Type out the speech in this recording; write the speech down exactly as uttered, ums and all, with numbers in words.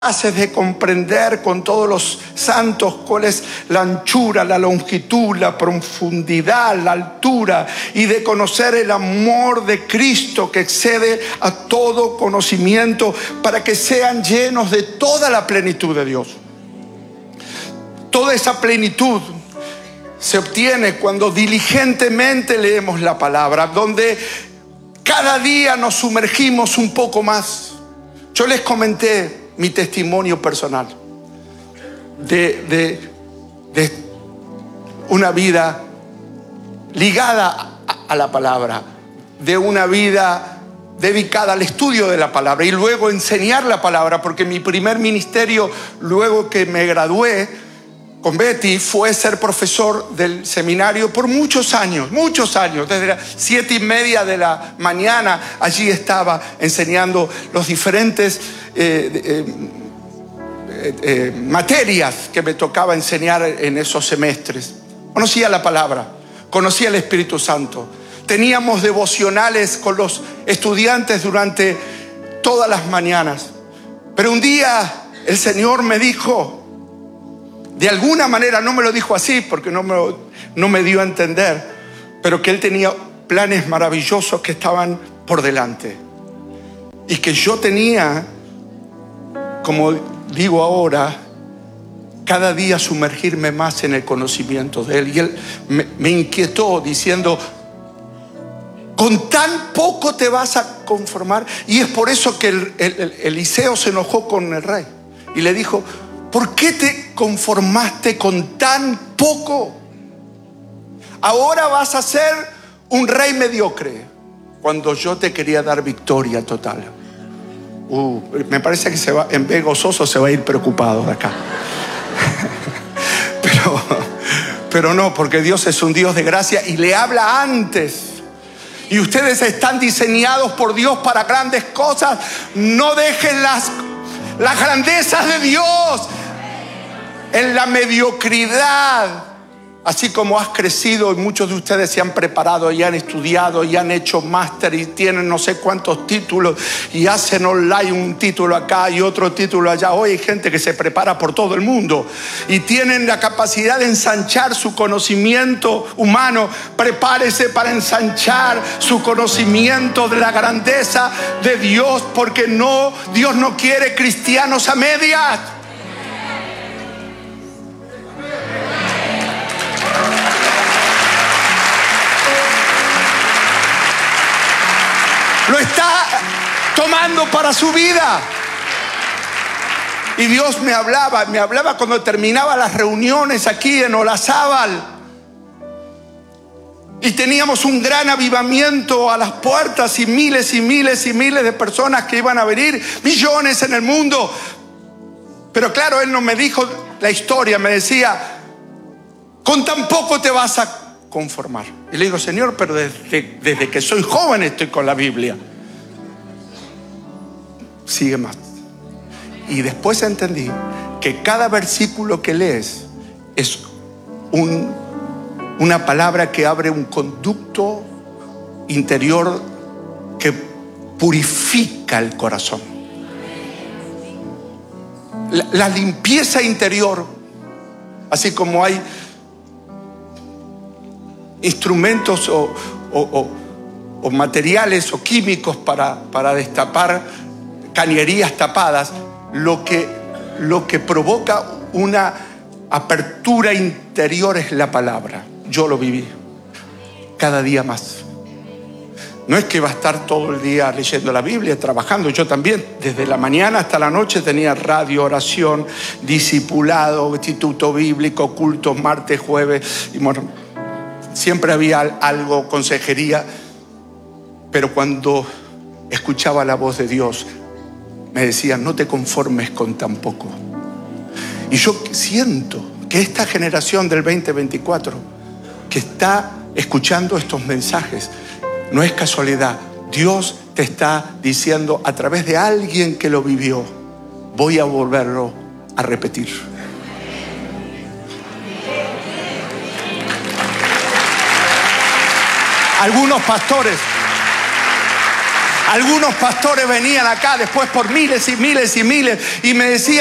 capaces de comprender con todos los santos cuál es la anchura, la longitud, la profundidad, la altura, y de conocer el amor de Cristo que excede a todo conocimiento, para que sean llenos de toda la plenitud de Dios. Toda esa plenitud se obtiene cuando diligentemente leemos la palabra, donde cada día nos sumergimos un poco más. Yo les comenté mi testimonio personal de, de, de una vida ligada a, a la palabra, de una vida dedicada al estudio de la palabra y luego enseñar la palabra, porque mi primer ministerio, luego que me gradué con Betty, fue ser profesor del seminario por muchos años, muchos años. Desde las siete y media de la mañana allí estaba enseñando los diferentes eh, eh, eh, eh, materias que me tocaba enseñar en esos semestres. Conocía la palabra, conocía el Espíritu Santo. Teníamos devocionales con los estudiantes durante todas las mañanas. Pero un día el Señor me dijo, de alguna manera, no me lo dijo así porque no me, no me dio a entender, pero que Él tenía planes maravillosos que estaban por delante. Y que yo tenía, como digo ahora, cada día sumergirme más en el conocimiento de Él. Y Él me, me inquietó diciendo, ¿con tan poco te vas a conformar? Y es por eso que el, el, el, Eliseo se enojó con el rey y le dijo, ¿por qué te conformaste con tan poco? Ahora vas a ser un rey mediocre, cuando yo te quería dar victoria total. Uh, me parece que se va, en vez de gozoso se va a ir preocupado de acá. pero, pero no, porque Dios es un Dios de gracia y le habla antes. Y ustedes están diseñados por Dios para grandes cosas. No dejen las, las grandezas de Dios en la mediocridad. Así como has crecido y muchos de ustedes se han preparado y han estudiado y han hecho máster y tienen no sé cuántos títulos y hacen online un título acá y otro título allá. Hoy hay gente que se prepara por todo el mundo y tienen la capacidad de ensanchar su conocimiento humano. Prepárese para ensanchar su conocimiento de la grandeza de Dios, porque no, Dios no quiere cristianos a medias. Lo está tomando para su vida. Y Dios me hablaba, me hablaba cuando terminaba las reuniones aquí en Olazábal. Y teníamos un gran avivamiento a las puertas y miles y miles y miles de personas que iban a venir, millones en el mundo. Pero claro, Él no me dijo la historia, me decía, con tan poco te vas a conformar. Y le digo, Señor, pero desde, desde que soy joven estoy con la Biblia. Sigue más. Y después entendí que cada versículo que lees es un, una palabra que abre un conducto interior que purifica el corazón. La, la limpieza interior, así como hay instrumentos o, o, o, o materiales o químicos para, para destapar cañerías tapadas, lo que, lo que provoca una apertura interior es la palabra. Yo lo viví cada día más. No es que va a estar todo el día leyendo la Biblia, trabajando. Yo también, desde la mañana hasta la noche tenía radio, oración, discipulado, instituto bíblico, cultos martes, jueves, y bueno, siempre había algo, consejería. Pero cuando escuchaba la voz de Dios, me decía, no te conformes con tan poco. Y yo siento que esta generación del veinte veinticuatro que está escuchando estos mensajes, no es casualidad. Dios te está diciendo a través de alguien que lo vivió, voy a volverlo a repetir. Algunos pastores Algunos pastores venían acá después por miles y miles y miles y me decían: